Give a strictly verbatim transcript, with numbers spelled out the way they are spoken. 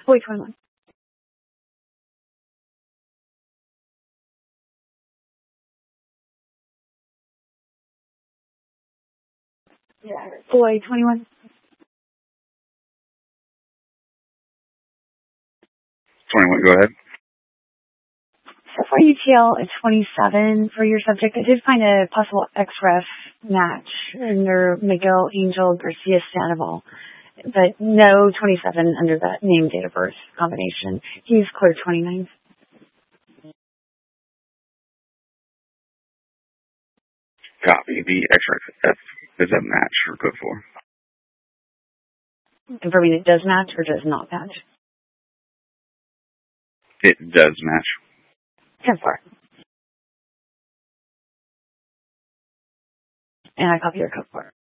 Boy twenty-one. Yeah. Boy twenty-one. twenty-one, go ahead. So for U T L at twenty-seven for your subject, I did find a possible X R F match under Miguel Angel Garcia Sandoval, but no twenty-seven under that name date of birth combination. He's clear twenty-nine. Copy. The X R F does that match for code four? Confirming it does match or does not match? It does match. ten four. And I copy your code four.